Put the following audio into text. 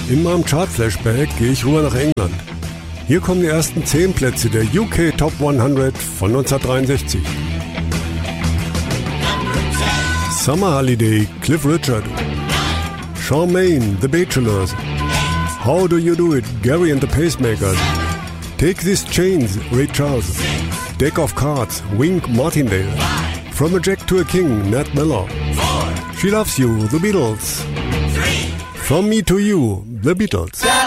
In meinem Chart-Flashback gehe ich rüber nach England. Hier kommen die ersten 10 Plätze der UK Top 100 von 1963. Summer Holiday, Cliff Richard. Charmaine, The Bachelors. How Do You Do It, Gary and the Pacemakers. Take These Chains, Ray Charles. Deck of Cards, Wink Martindale. From a Jack to a King, Nat Miller. She Loves You, The Beatles. From Me to You, The Beatles.